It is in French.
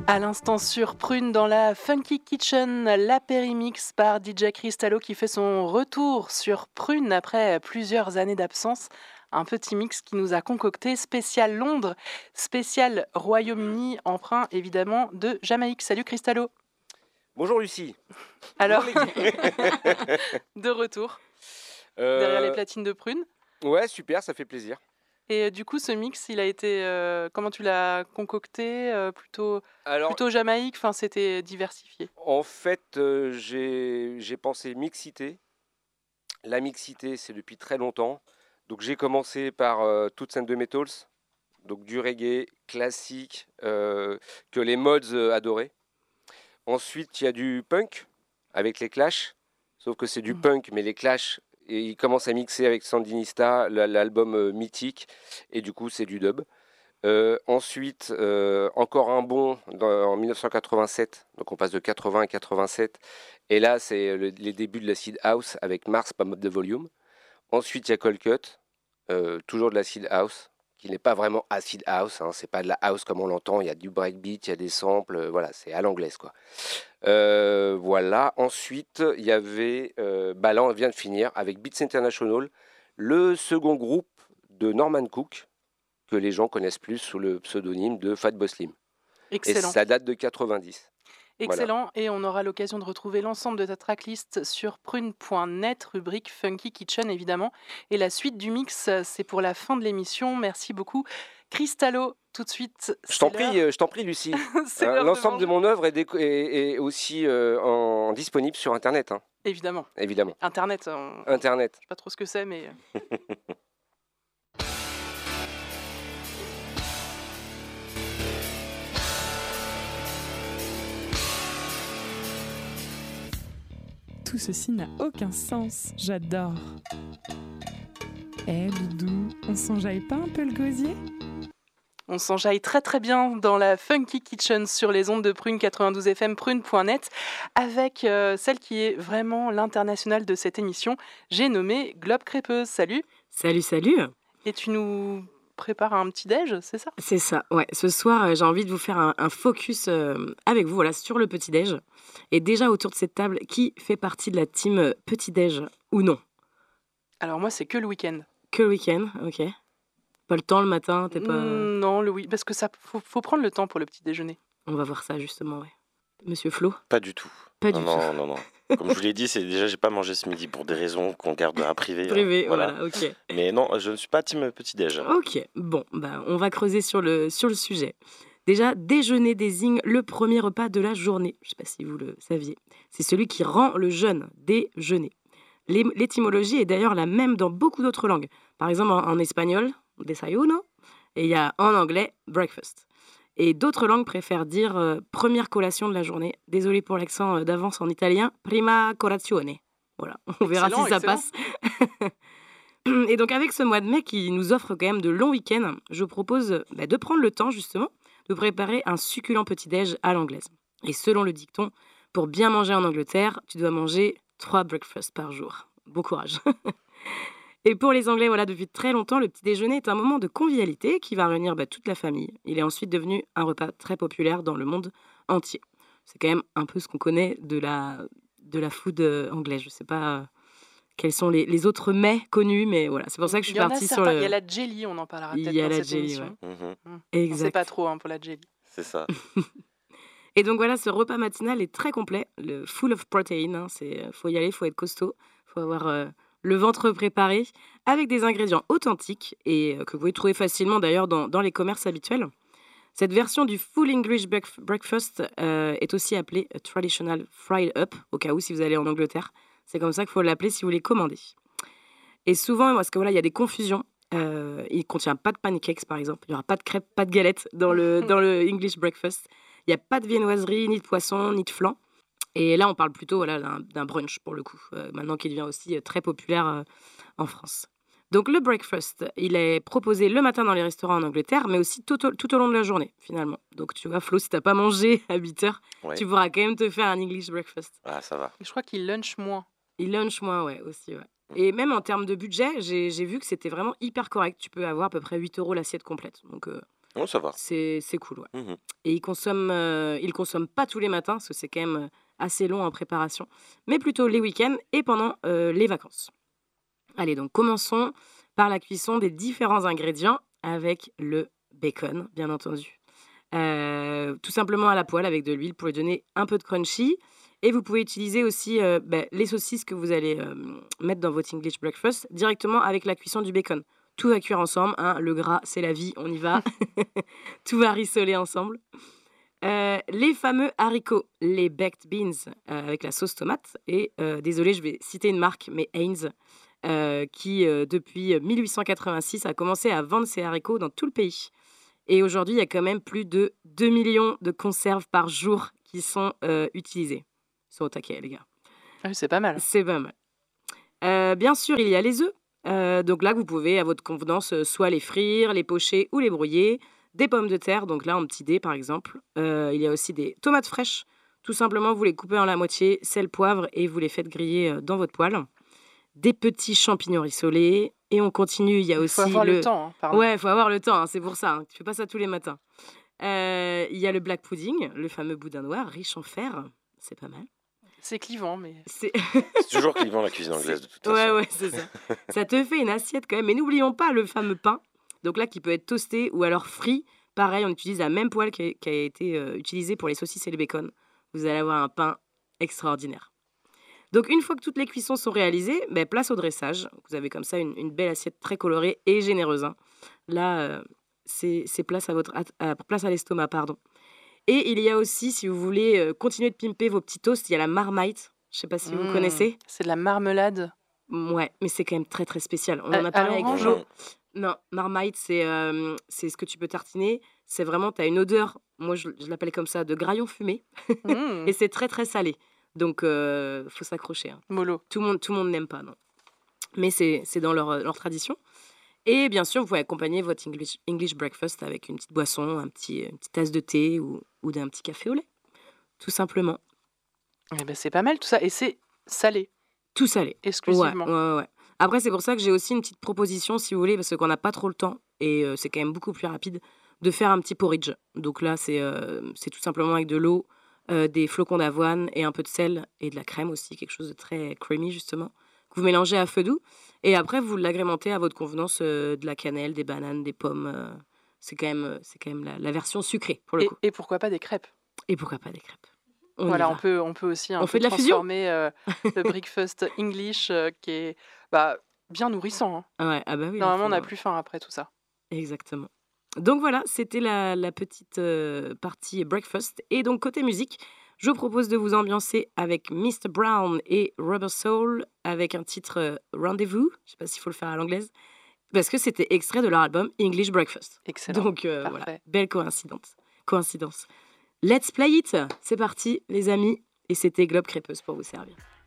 À l'instant sur Prune dans la Funky Kitchen, l'apérimix par DJ Cristallo qui fait son retour sur Prune après plusieurs années d'absence. Un petit mix qui nous a concocté spécial Londres, spécial Royaume-Uni, emprunt évidemment de Jamaïque. Salut Cristallo. Bonjour Lucie. Alors, de retour derrière les platines de Prune. Ouais, super, ça fait plaisir. Et du coup, ce mix, il a été... comment tu l'as concocté plutôt Jamaïque, enfin, c'était diversifié. En fait, j'ai pensé mixité. La mixité, c'est depuis très longtemps. Donc j'ai commencé par Toots and the Metals, donc du reggae classique que les mods adoraient. Ensuite, il y a du punk avec les Clash, sauf que c'est du punk, mais les Clash... Et il commence à mixer avec Sandinista, l'album mythique, et du coup c'est du dub. Ensuite, encore un bond en 1987, donc on passe de 80 à 87, et là c'est les débuts de l'acid house avec Mars Pump Up the Volume. Ensuite il y a Cold Cut, toujours de l'acid house, qui n'est pas vraiment acid house, hein, c'est pas de la house comme on l'entend, il y a du breakbeat, il y a des samples, voilà, c'est à l'anglaise quoi. Voilà. Ensuite, il y avait, là on vient de finir avec Beats International, le second groupe de Norman Cook, que les gens connaissent plus sous le pseudonyme de Fatboy Slim. Excellent. Et ça date de 90. Excellent, voilà. Et on aura l'occasion de retrouver l'ensemble de ta tracklist sur prune.net, rubrique Funky Kitchen évidemment. Et la suite du mix, c'est pour la fin de l'émission. Merci beaucoup. Cristallo, tout de suite. Je t'en prie Lucie. L'ensemble de mon œuvre est aussi disponible sur Internet. Hein. Évidemment. Internet. Je ne sais pas trop ce que c'est, mais... Tout ceci n'a aucun sens, j'adore. Doudou, on s'enjaille pas un peu le gosier ? On s'enjaille très très bien dans la Funky Kitchen sur les ondes de Prune 92 FM, prune.net, avec celle qui est vraiment l'internationale de cette émission. J'ai nommé Globe Crêpeuse. Salut. Salut. Et tu nous prépares un petit déj, c'est ça ? C'est ça, ouais. Ce soir, j'ai envie de vous faire un focus avec vous, voilà, sur le petit déj. Et déjà autour de cette table, qui fait partie de la team petit déj ou non ? Alors moi, c'est que le week-end. Que le week-end, ok. Pas le temps le matin, t'es pas... Non, parce que ça faut prendre le temps pour le petit déjeuner. On va voir ça justement, ouais. Monsieur Flo ? Pas du tout. Non. Comme je vous l'ai dit, c'est déjà j'ai pas mangé ce midi pour des raisons qu'on garde à privé. Privé, voilà, ok. Mais non, je ne suis pas team petit déj. Ok, bon, on va creuser sur le sujet. Déjà, déjeuner désigne le premier repas de la journée. Je sais pas si vous le saviez. C'est celui qui rend le jeûne, déjeuner. L'étymologie est d'ailleurs la même dans beaucoup d'autres langues. Par exemple, en espagnol, desayuno, et il y a en anglais, breakfast. Et d'autres langues préfèrent dire première collation de la journée. Désolé pour l'accent d'avance en italien, prima colazione. Voilà, on verra si ça passe. Et donc avec ce mois de mai qui nous offre quand même de longs week-ends, je vous propose de prendre le temps justement de préparer un succulent petit-déj à l'anglaise. Et selon le dicton, pour bien manger en Angleterre, tu dois manger 3 breakfasts par jour. Bon courage. Et pour les Anglais, voilà, depuis très longtemps, le petit déjeuner est un moment de convivialité qui va réunir toute la famille. Il est ensuite devenu un repas très populaire dans le monde entier. C'est quand même un peu ce qu'on connaît de la food anglaise. Je ne sais pas quels sont les autres mets connus, mais voilà, c'est pour ça que je suis partie sur le... Il y a la jelly, on en parlera peut-être dans cette émission. Ouais. On ne sait pas trop pour la jelly. C'est ça. Et donc voilà, ce repas matinal est très complet, le full of protein. Hein, faut y aller, faut être costaud, faut avoir le ventre préparé avec des ingrédients authentiques et que vous pouvez trouver facilement d'ailleurs dans les commerces habituels. Cette version du full English breakfast est aussi appelée traditional fried up, au cas où si vous allez en Angleterre. C'est comme ça qu'il faut l'appeler si vous voulez commander. Et souvent, parce que voilà, il y a des confusions. Il ne contient pas de pancakes, par exemple. Il n'y aura pas de crêpes, pas de galettes dans le English breakfast. Il n'y a pas de viennoiserie, ni de poisson, ni de flan. Et là, on parle plutôt d'un brunch, pour le coup, maintenant qu'il devient aussi très populaire en France. Donc, le breakfast, il est proposé le matin dans les restaurants en Angleterre, mais aussi tout au long de la journée, finalement. Donc, tu vois, Flo, si tu n'as pas mangé à 8h, tu pourras quand même te faire un English breakfast. Ah, ça va. Et je crois qu'il lunch moins. Il lunch moins, ouais, aussi, ouais. Et même en termes de budget, j'ai vu que c'était vraiment hyper correct. Tu peux avoir à peu près 8 € l'assiette complète. Donc, Oh, ça va. C'est cool, ouais. Mhm. Et il consomme pas tous les matins, parce que c'est quand même assez long en préparation, mais plutôt les week-ends et pendant les vacances. Allez, donc commençons par la cuisson des différents ingrédients avec le bacon, bien entendu. Tout simplement à la poêle avec de l'huile pour lui donner un peu de crunchy. Et vous pouvez utiliser aussi les saucisses que vous allez mettre dans votre English breakfast directement avec la cuisson du bacon. Tout va cuire ensemble, hein, le gras, c'est la vie, on y va. Tout va rissoler ensemble. Les fameux haricots, les baked beans avec la sauce tomate. Et désolé, je vais citer une marque, mais Heinz, qui depuis 1886 a commencé à vendre ses haricots dans tout le pays. Et aujourd'hui, il y a quand même plus de 2 millions de conserves par jour qui sont utilisées. Ils sont au taquet, les gars. Ah oui, c'est pas mal. C'est pas mal. Bien sûr, il y a les œufs. Donc là, vous pouvez, à votre convenance, soit les frire, les pocher ou les brouiller. Des pommes de terre, donc là, en petits dés, par exemple. Il y a aussi des tomates fraîches. Tout simplement, vous les coupez en la moitié, sel, poivre, et vous les faites griller dans votre poêle. Des petits champignons rissolés. Et on continue, il y a aussi faut avoir le temps, hein, pardon. Ouais, il faut avoir le temps, hein, c'est pour ça. Hein. Tu fais pas ça tous les matins. Il y a le black pudding, le fameux boudin noir, riche en fer. C'est pas mal. C'est clivant, mais... C'est toujours clivant la cuisine anglaise, de toute façon. Ouais, c'est ça. Ça te fait une assiette quand même. Mais n'oublions pas le fameux pain. Donc là, qui peut être toasté ou alors frit. Pareil, on utilise la même poêle qui a été utilisée pour les saucisses et les bacon. Vous allez avoir un pain extraordinaire. Donc, une fois que toutes les cuissons sont réalisées, place au dressage. Vous avez comme ça une belle assiette très colorée et généreuse. Hein. Là, c'est place à l'estomac, pardon. Et il y a aussi, si vous voulez continuer de pimper vos petits toasts, il y a la Marmite. Je ne sais pas si vous connaissez. C'est de la marmelade. Ouais, mais c'est quand même très, très spécial. On en a parlé avec Flo. Non, Marmite, c'est ce que tu peux tartiner. C'est vraiment, tu as une odeur, moi je l'appelle comme ça, de graillon fumé. Et c'est très, très salé. Donc, faut s'accrocher. Hein. Mollo. Tout le monde n'aime pas, non. Mais c'est dans leur tradition. Et bien sûr, vous pouvez accompagner votre English breakfast avec une petite boisson, une petite tasse de thé ou d'un petit café au lait. Tout simplement. Eh ben, c'est pas mal tout ça. Et c'est salé. Tout salé. Exclusivement. Ouais. Après, c'est pour ça que j'ai aussi une petite proposition, si vous voulez, parce qu'on n'a pas trop le temps, et c'est quand même beaucoup plus rapide, de faire un petit porridge. Donc là, c'est tout simplement avec de l'eau, des flocons d'avoine et un peu de sel et de la crème aussi, quelque chose de très creamy justement, que vous mélangez à feu doux. Et après, vous l'agrémentez à votre convenance de la cannelle, des bananes, des pommes. C'est quand même la version sucrée pour le coup. Et pourquoi pas des crêpes? Et pourquoi pas des crêpes? Voilà, on peut aussi un peu transformer le breakfast English qui est bien nourrissant. Hein. Ouais, ah bah oui. Normalement, on n'a plus faim après tout ça. Exactement. Donc voilà, c'était la petite partie breakfast. Et donc côté musique, je vous propose de vous ambiancer avec Mr. Brown et Rubber Soul avec un titre Rendezvous. Je ne sais pas s'il faut le faire à l'anglaise. Parce que c'était extrait de leur album English Breakfast. Excellent. Donc voilà, belle coïncidence. Let's play it. C'est parti les amis. Et c'était Globe Crêpeuse pour vous servir.